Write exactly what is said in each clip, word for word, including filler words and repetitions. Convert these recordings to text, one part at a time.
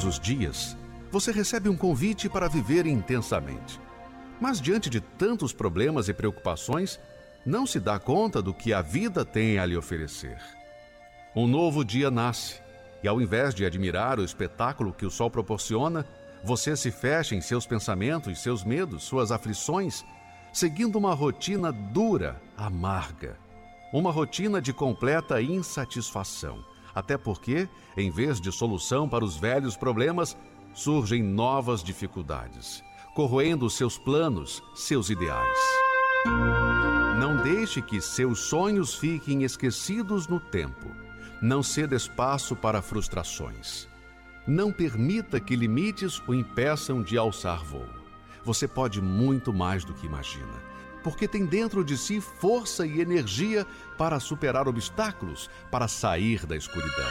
Todos os dias, você recebe um convite para viver intensamente. Mas diante de tantos problemas e preocupações, não se dá conta do que a vida tem a lhe oferecer. Um novo dia nasce, e ao invés de admirar o espetáculo que o sol proporciona, você se fecha em seus pensamentos, seus medos, suas aflições, seguindo uma rotina dura, amarga. Uma rotina de completa insatisfação. Até porque, em vez de solução para os velhos problemas, surgem novas dificuldades, corroendo seus planos, seus ideais. Não deixe que seus sonhos fiquem esquecidos no tempo. Não ceda espaço para frustrações. Não permita que limites o impeçam de alçar voo. Você pode muito mais do que imagina, porque tem dentro de si força e energia para superar obstáculos, para sair da escuridão.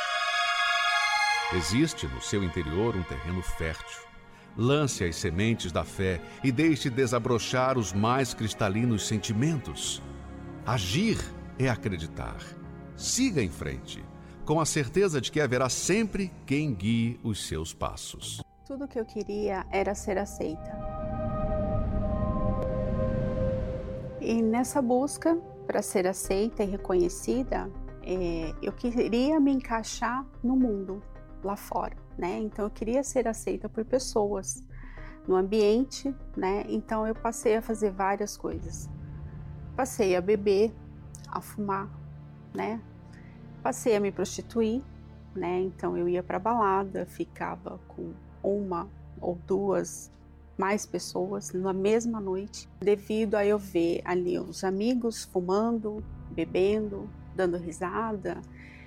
Existe no seu interior um terreno fértil. Lance as sementes da fé e deixe desabrochar os mais cristalinos sentimentos. Agir é acreditar. Siga em frente, com a certeza de que haverá sempre quem guie os seus passos. Tudo o que eu queria era ser aceita. E nessa busca para ser aceita e reconhecida, é, eu queria me encaixar no mundo, lá fora, né? Então eu queria ser aceita por pessoas, no ambiente, né? Então eu passei a fazer várias coisas. Passei a beber, a fumar, né? Passei a me prostituir, né? Então eu ia para balada, ficava com uma ou duas mais pessoas na mesma noite, devido a eu ver ali os amigos fumando, bebendo, dando risada.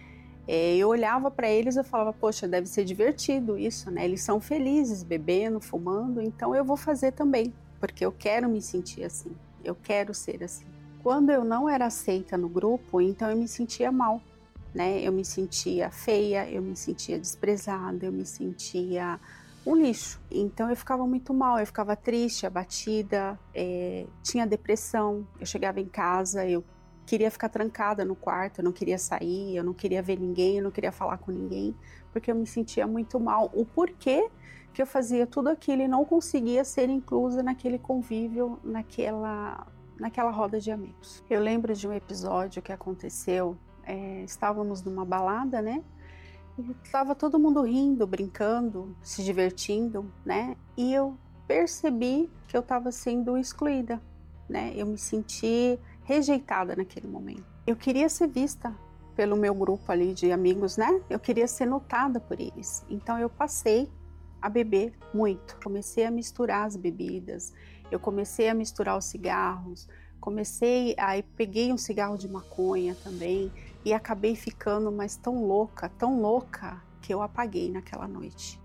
É, eu olhava para eles e falava, poxa, deve ser divertido isso, né? Eles são felizes bebendo, fumando, então eu vou fazer também, porque eu quero me sentir assim, eu quero ser assim. Quando eu não era aceita no grupo, então eu me sentia mal, né? Eu me sentia feia, eu me sentia desprezada, eu me sentia um lixo. Então eu ficava muito mal, eu ficava triste, abatida, é, tinha depressão. Eu chegava em casa, eu queria ficar trancada no quarto, eu não queria sair, eu não queria ver ninguém, eu não queria falar com ninguém, porque eu me sentia muito mal. O porquê que eu fazia tudo aquilo e não conseguia ser inclusa naquele convívio, naquela, naquela roda de amigos. Eu lembro de um episódio que aconteceu, é, estávamos numa balada, né? Estava todo mundo rindo, brincando, se divertindo, né? E eu percebi que eu estava sendo excluída, né? Eu me senti rejeitada naquele momento. Eu queria ser vista pelo meu grupo ali de amigos, né? Eu queria ser notada por eles. Então eu passei a beber muito. Comecei a misturar as bebidas, eu comecei a misturar os cigarros, comecei, aí peguei um cigarro de maconha também e acabei ficando mas tão louca, tão louca que eu apaguei naquela noite.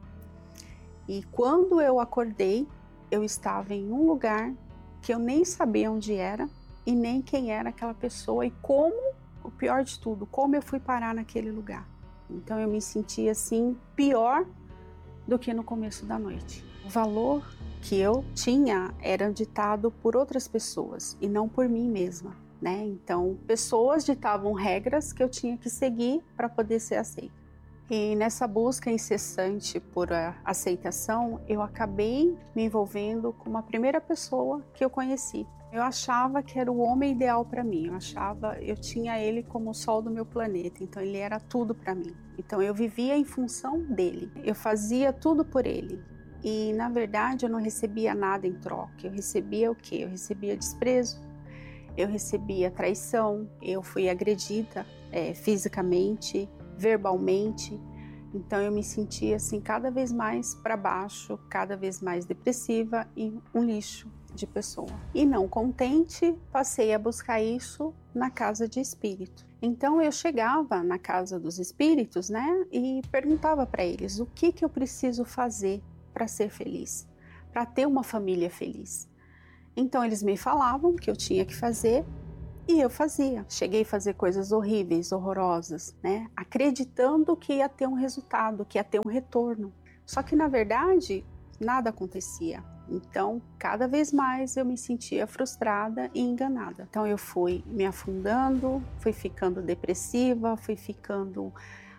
E quando eu acordei, eu estava em um lugar que eu nem sabia onde era e nem quem era aquela pessoa e como, o pior de tudo, como eu fui parar naquele lugar. Então eu me senti assim, pior do que no começo da noite. O valor que eu tinha era ditado por outras pessoas e não por mim mesma, né? Então, pessoas ditavam regras que eu tinha que seguir para poder ser aceita. E nessa busca incessante por aceitação, eu acabei me envolvendo com uma primeira pessoa que eu conheci. Eu achava que era o homem ideal para mim, eu achava, eu tinha ele como o sol do meu planeta, então ele era tudo para mim. Então eu vivia em função dele, eu fazia tudo por ele. E na verdade eu não recebia nada em troca, eu recebia o quê? Eu recebia desprezo, eu recebia traição, eu fui agredida é, fisicamente, verbalmente, então eu me sentia assim cada vez mais para baixo, cada vez mais depressiva e um lixo de pessoa. E não contente, passei a buscar isso na casa de espírito. Então eu chegava na casa dos espíritos, né, e perguntava para eles o que que eu preciso fazer para ser feliz, para ter uma família feliz. Então eles me falavam que eu tinha que fazer e eu fazia. Cheguei a fazer coisas horríveis, horrorosas, né? Acreditando que ia ter um resultado, que ia ter um retorno. Só que na verdade nada acontecia. Então cada vez mais eu me sentia frustrada e enganada. Então eu fui me afundando, fui ficando depressiva, fui ficando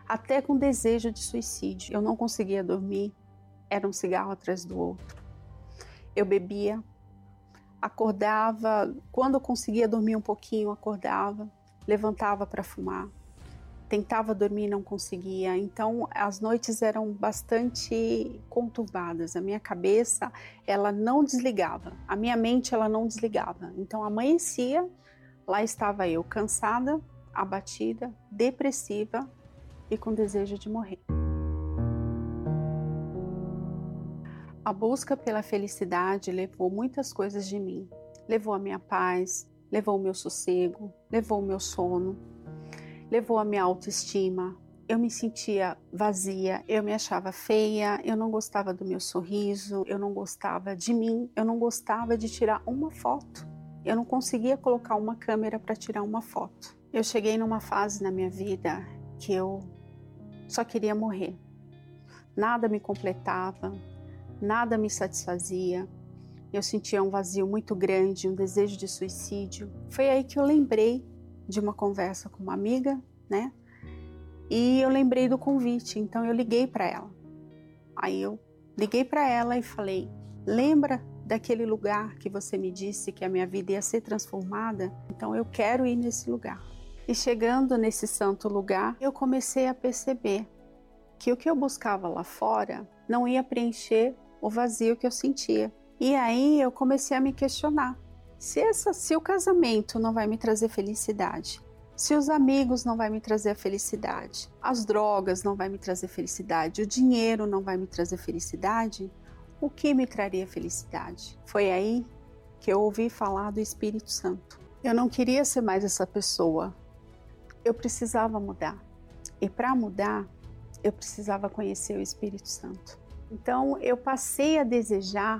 até com desejo de suicídio. Eu não conseguia dormir, era um cigarro atrás do outro. Eu bebia, acordava, quando eu conseguia dormir um pouquinho, acordava, levantava para fumar. Tentava dormir, não conseguia. Então, as noites eram bastante conturbadas. A minha cabeça, ela não desligava. A minha mente, ela não desligava. Então, amanhecia, lá estava eu, cansada, abatida, depressiva e com desejo de morrer. A busca pela felicidade levou muitas coisas de mim. Levou a minha paz, levou o meu sossego, levou o meu sono, levou a minha autoestima. Eu me sentia vazia, eu me achava feia, eu não gostava do meu sorriso, eu não gostava de mim, eu não gostava de tirar uma foto. Eu não conseguia colocar uma câmera para tirar uma foto. Eu cheguei numa fase na minha vida que eu só queria morrer. Nada me completava, nada me satisfazia. Eu sentia um vazio muito grande, um desejo de suicídio. Foi aí que eu lembrei de uma conversa com uma amiga, né? E eu lembrei do convite, então eu liguei para ela. Aí eu liguei para ela e falei: lembra daquele lugar que você me disse que a minha vida ia ser transformada? Então eu quero ir nesse lugar. E chegando nesse santo lugar, eu comecei a perceber que o que eu buscava lá fora não ia preencher o vazio que eu sentia. E aí eu comecei a me questionar. Se, essa, se o casamento não vai me trazer felicidade, se os amigos não vai me trazer felicidade, as drogas não vai me trazer felicidade, o dinheiro não vai me trazer felicidade, o que me traria felicidade? Foi aí que eu ouvi falar do Espírito Santo. Eu não queria ser mais essa pessoa. Eu precisava mudar. E para mudar, eu precisava conhecer o Espírito Santo. Então eu passei a desejar,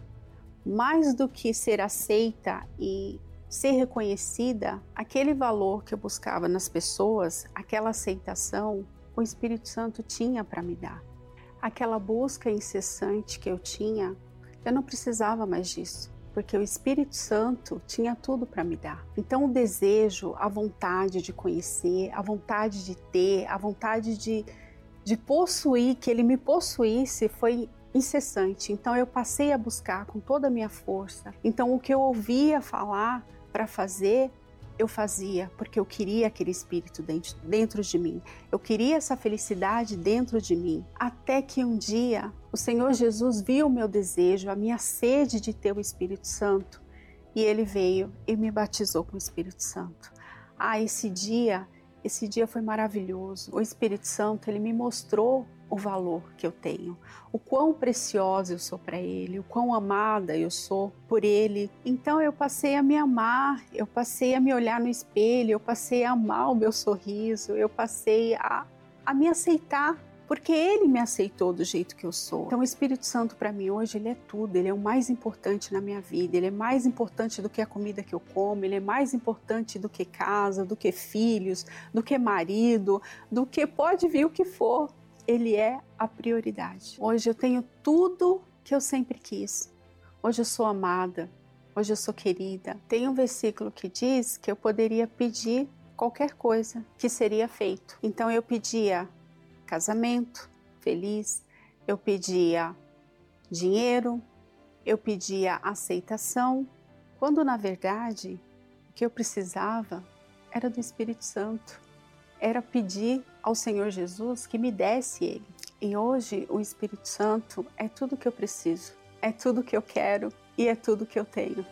mais do que ser aceita e ser reconhecida, aquele valor que eu buscava nas pessoas, aquela aceitação, o Espírito Santo tinha para me dar. Aquela busca incessante que eu tinha, eu não precisava mais disso, porque o Espírito Santo tinha tudo para me dar. Então o desejo, a vontade de conhecer, a vontade de ter, a vontade de, de possuir, que ele me possuísse, foi incessante. Então eu passei a buscar com toda a minha força. Então o que eu ouvia falar para fazer, eu fazia, porque eu queria aquele Espírito dentro, dentro de mim. Eu queria essa felicidade dentro de mim. Até que um dia o Senhor Jesus viu o meu desejo, a minha sede de ter o Espírito Santo, e Ele veio e me batizou com o Espírito Santo. Ah, esse dia, esse dia foi maravilhoso. O Espírito Santo, Ele me mostrou o valor que eu tenho, o quão preciosa eu sou para Ele, o quão amada eu sou por Ele. Então eu passei a me amar, eu passei a me olhar no espelho, eu passei a amar o meu sorriso, eu passei a, a me aceitar, porque Ele me aceitou do jeito que eu sou. Então o Espírito Santo para mim hoje, Ele é tudo, Ele é o mais importante na minha vida, Ele é mais importante do que a comida que eu como, Ele é mais importante do que casa, do que filhos, do que marido, do que pode vir o que for. Ele é a prioridade. Hoje eu tenho tudo que eu sempre quis. Hoje eu sou amada. Hoje eu sou querida. Tem um versículo que diz que eu poderia pedir qualquer coisa que seria feito. Então eu pedia casamento feliz, eu pedia dinheiro, eu pedia aceitação, quando na verdade o que eu precisava era do Espírito Santo. Era pedir ao Senhor Jesus que me desse Ele. E hoje o Espírito Santo é tudo que eu preciso, é tudo que eu quero e é tudo que eu tenho.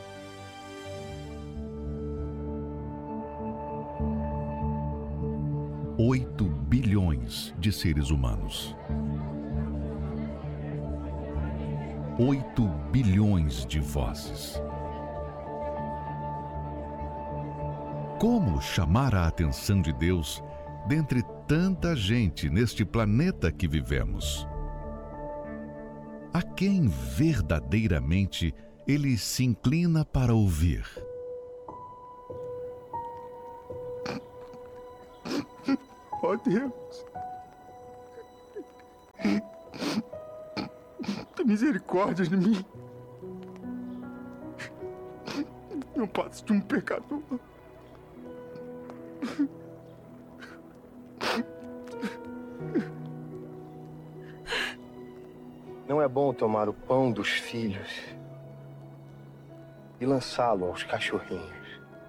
Oito bilhões de seres humanos. Oito bilhões de vozes. Como chamar a atenção de Deus dentre tanta gente neste planeta que vivemos? A quem verdadeiramente Ele se inclina para ouvir? Ó Deus, tem misericórdia de mim. Eu passo de um pecador. é bom tomar o pão dos filhos e lançá-lo aos cachorrinhos.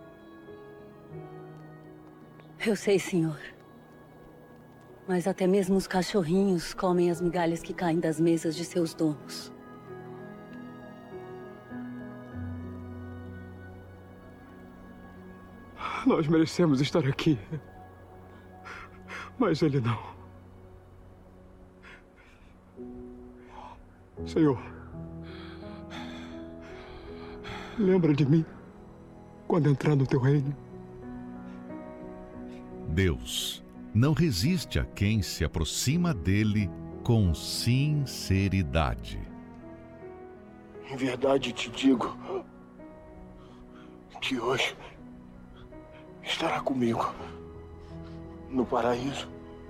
Eu sei, senhor. Mas até mesmo os cachorrinhos comem as migalhas que caem das mesas de seus donos. Nós merecemos estar aqui. Mas ele não. Senhor, lembra de mim quando entrar no teu reino. Deus não resiste a quem se aproxima dele com sinceridade. Em verdade te digo que hoje estará comigo no paraíso.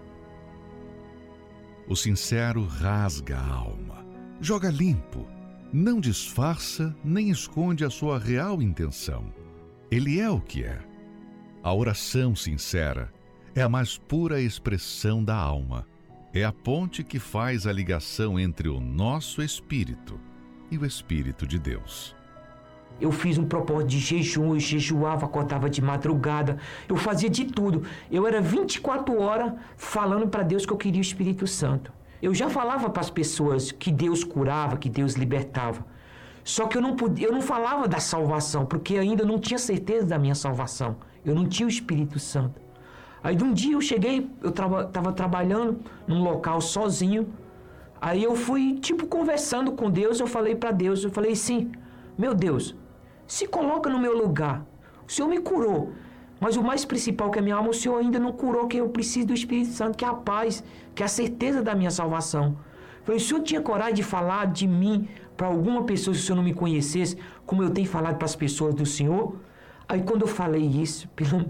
O sincero rasga a alma, joga limpo, não disfarça nem esconde a sua real intenção. Ele é o que é. A oração sincera é a mais pura expressão da alma. É a ponte que faz a ligação entre o nosso espírito e o Espírito de Deus. Eu fiz um propósito de jejum, eu jejuava, acordava de madrugada, eu fazia de tudo. Eu era vinte e quatro horas falando para Deus que eu queria o Espírito Santo. Eu já falava para as pessoas que Deus curava, que Deus libertava. Só que eu não podia, eu não falava da salvação, porque ainda não tinha certeza da minha salvação. Eu não tinha o Espírito Santo. Aí de um dia eu cheguei, eu estava traba, trabalhando num local sozinho. Aí eu fui, tipo, conversando com Deus, eu falei para Deus, eu falei assim, meu Deus, se coloca no meu lugar. O Senhor me curou, mas o mais principal que é a minha alma, o Senhor ainda não curou, que eu preciso do Espírito Santo, que é a paz, que é a certeza da minha salvação. Eu falei, o Senhor tinha coragem de falar de mim para alguma pessoa, se o Senhor não me conhecesse, como eu tenho falado para as pessoas do Senhor? Aí quando eu falei isso, pelo...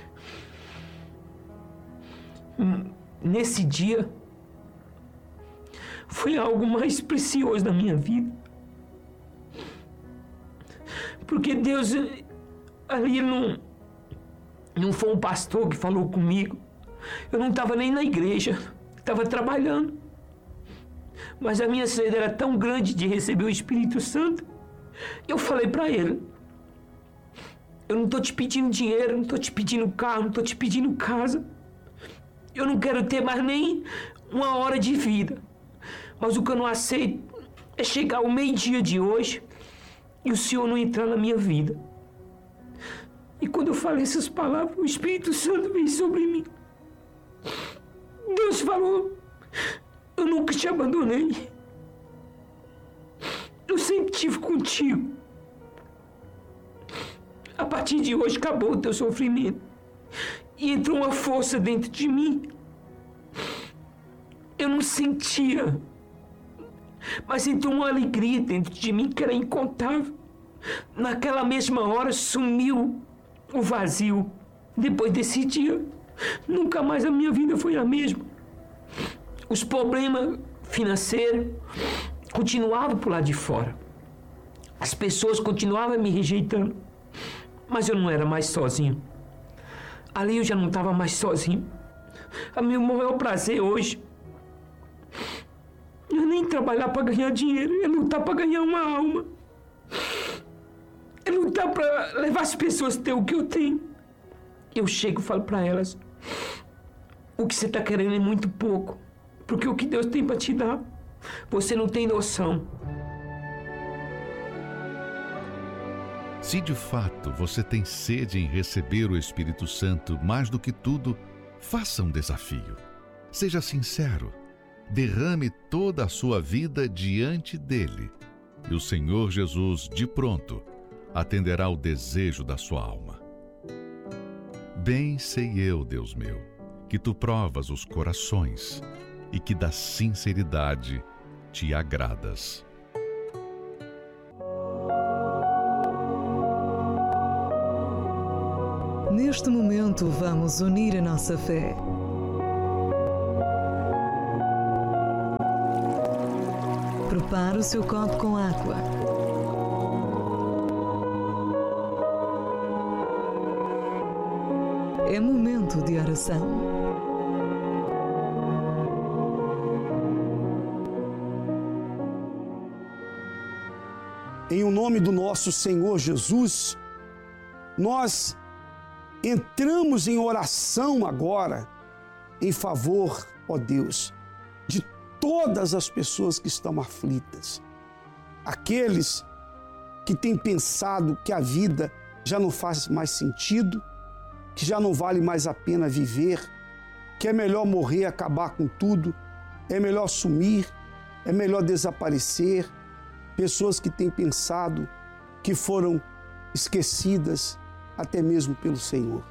nesse dia, foi algo mais precioso da minha vida. Porque Deus, ali não, não foi um pastor que falou comigo. Eu não estava nem na igreja, estava trabalhando. Mas a minha sede era tão grande de receber o Espírito Santo. Eu falei para ele, eu não estou te pedindo dinheiro, não estou te pedindo carro, não estou te pedindo casa. Eu não quero ter mais nem uma hora de vida. Mas o que eu não aceito é chegar ao meio-dia de hoje e o Senhor não entrar na minha vida. E quando eu falei essas palavras, o Espírito Santo veio sobre mim. Deus falou, eu nunca te abandonei. Eu sempre estive contigo. A partir de hoje acabou o teu sofrimento. E entrou uma força dentro de mim. Eu não sentia, mas entrou uma alegria dentro de mim que era incontável. Naquela mesma hora sumiu o vazio. Depois desse dia, nunca mais a minha vida foi a mesma. Os problemas financeiros continuavam por lá de fora. As pessoas continuavam me rejeitando. Mas eu não era mais sozinho. Ali eu já não estava mais sozinho. O meu maior prazer hoje não é nem trabalhar para ganhar dinheiro, é lutar para ganhar uma alma. É lutar para levar as pessoas a ter o que eu tenho. Eu chego e falo para elas, o que você está querendo é muito pouco, porque o que Deus tem para te dar, você não tem noção. Se de fato você tem sede em receber o Espírito Santo mais do que tudo, faça um desafio. Seja sincero. Derrame toda a sua vida diante dele. E o Senhor Jesus, de pronto, atenderá o desejo da sua alma. Bem sei eu, Deus meu, que tu provas os corações e que da sinceridade te agradas. Neste momento, vamos unir a nossa fé. Prepare o seu copo com água. É momento de oração. em o nome do nosso Senhor Jesus, nós entramos em oração agora em favor, ó Deus, de todas as pessoas que estão aflitas. Aqueles que têm pensado que a vida já não faz mais sentido, que já não vale mais a pena viver, que é melhor morrer, acabar com tudo, é melhor sumir, é melhor desaparecer. Pessoas que têm pensado que foram esquecidas até mesmo pelo Senhor.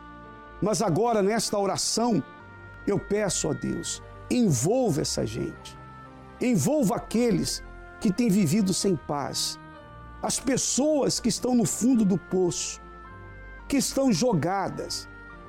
Mas agora, nesta oração, eu peço a Deus, envolva essa gente, envolva aqueles que têm vivido sem paz, as pessoas que estão no fundo do poço, que estão jogadas,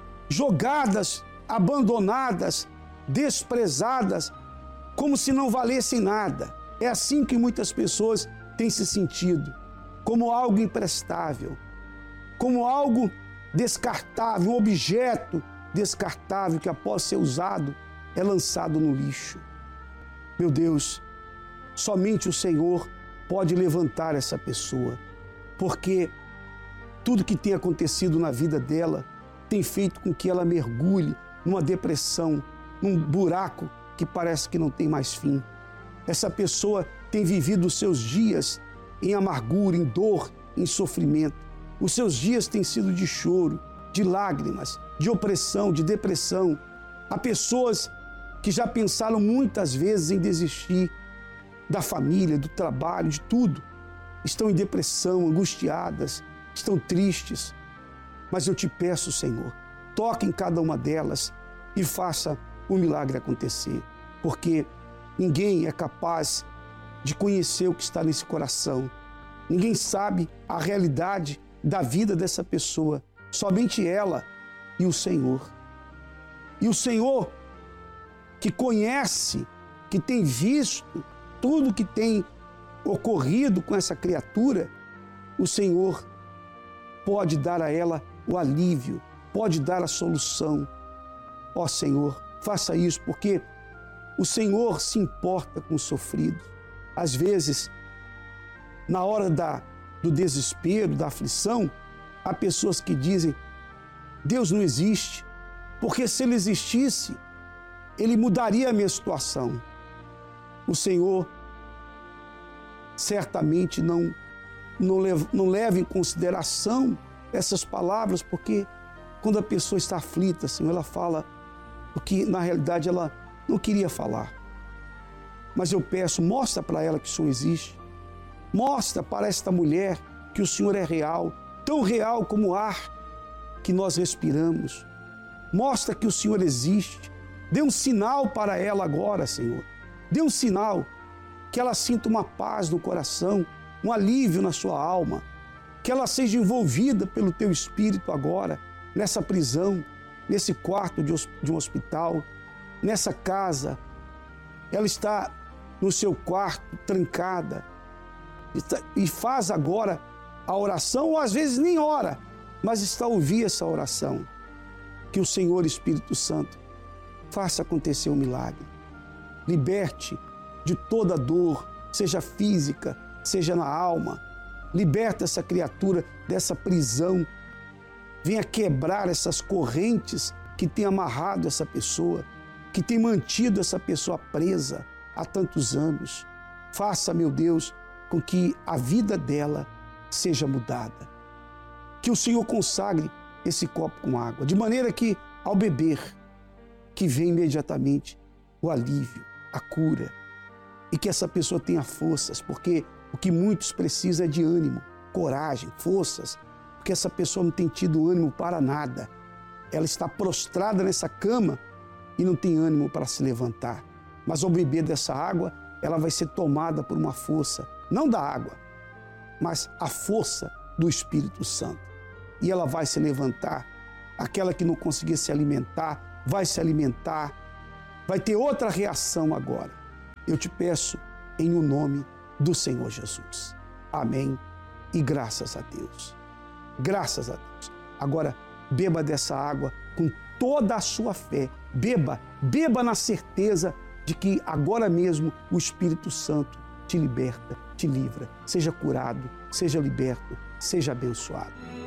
jogadas, abandonadas, desprezadas, como se não valessem nada. É assim que muitas pessoas têm se sentido, como algo imprestável, como algo descartável, um objeto descartável que após ser usado é lançado no lixo. Meu Deus, somente o Senhor pode levantar essa pessoa, porque tudo que tem acontecido na vida dela tem feito com que ela mergulhe numa depressão, num buraco que parece que não tem mais fim. Essa pessoa tem vivido os seus dias em amargura, em dor, em sofrimento. Os seus dias têm sido de choro, de lágrimas, de opressão, de depressão. Há pessoas que já pensaram muitas vezes em desistir da família, do trabalho, de tudo. Estão em depressão, angustiadas, estão tristes. Mas eu te peço, Senhor, toque em cada uma delas e faça o milagre acontecer. Porque ninguém é capaz de conhecer o que está nesse coração. Ninguém sabe a realidade da vida dessa pessoa. Somente ela e o Senhor. E o Senhor, que conhece, que tem visto tudo que tem ocorrido com essa criatura, o Senhor pode dar a ela o alívio, pode dar a solução. Ó Senhor, faça isso, porque o Senhor se importa com o sofrido. Às vezes, na hora da, do desespero, da aflição, há pessoas que dizem: Deus não existe, porque se Ele existisse, Ele mudaria a minha situação. O Senhor certamente não, não, leva, não leva em consideração essas palavras, porque quando a pessoa está aflita, Senhor, ela fala o que na realidade ela não queria falar. Mas eu peço, mostra para ela que o Senhor existe. Mostra para esta mulher que o Senhor é real, tão real como o ar que nós respiramos. Mostra que o Senhor existe. Dê um sinal para ela agora, Senhor. Dê um sinal que ela sinta uma paz no coração, um alívio na sua alma, que ela seja envolvida pelo Teu Espírito agora, nessa prisão, nesse quarto de um hospital, nessa casa. Ela está no seu quarto, trancada, e faz agora a oração, ou às vezes nem ora, mas está a ouvir essa oração. Que o Senhor Espírito Santo faça acontecer um milagre. Liberte de toda dor, seja física, seja na alma. Liberta essa criatura dessa prisão. Venha quebrar essas correntes que tem amarrado essa pessoa, que tem mantido essa pessoa presa há tantos anos. Faça, meu Deus, com que a vida dela seja mudada. Que o Senhor consagre esse copo com água, de maneira que, ao beber, que venha imediatamente o alívio, a cura, e que essa pessoa tenha forças, porque o que muitos precisam é de ânimo, coragem, forças, porque essa pessoa não tem tido ânimo para nada. Ela está prostrada nessa cama e não tem ânimo para se levantar. Mas ao beber dessa água, ela vai ser tomada por uma força, não da água, mas a força do Espírito Santo. E ela vai se levantar. Aquela que não conseguia se alimentar, vai se alimentar, vai ter outra reação agora. Eu te peço em o nome do Senhor Jesus. Amém e graças a Deus. Graças a Deus. Agora, beba dessa água com toda a sua fé. Beba, beba na certeza de que agora mesmo o Espírito Santo te liberta, te livra. Seja curado, seja liberto, seja abençoado.